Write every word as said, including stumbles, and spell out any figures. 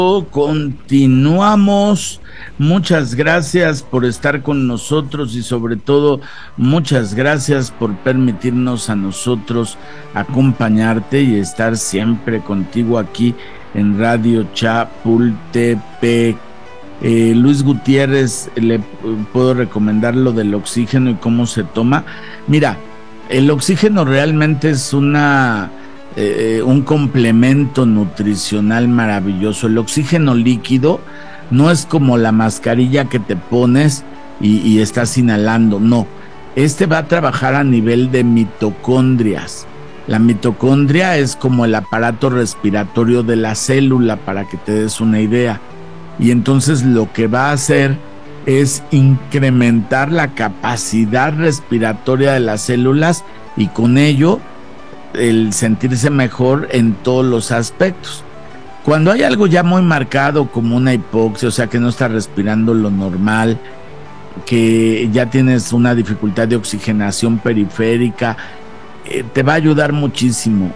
Continuamos. Muchas gracias por estar con nosotros y sobre todo muchas gracias por permitirnos a nosotros acompañarte y estar siempre contigo aquí en Radio Chapultepec. Eh, Luis Gutiérrez, le puedo recomendar lo del oxígeno y cómo se toma. Mira, el oxígeno realmente es una... Eh, un complemento nutricional maravilloso. El oxígeno líquido no es como la mascarilla que te pones y, y estás inhalando, no. Este va a trabajar a nivel de mitocondrias. La mitocondria es como el aparato respiratorio de la célula, para que te des una idea. Y entonces lo que va a hacer es incrementar la capacidad respiratoria de las células y con ello el sentirse mejor en todos los aspectos. Cuando hay algo ya muy marcado como una hipoxia, o sea que no estás respirando lo normal, que ya tienes una dificultad de oxigenación periférica, eh, te va a ayudar muchísimo.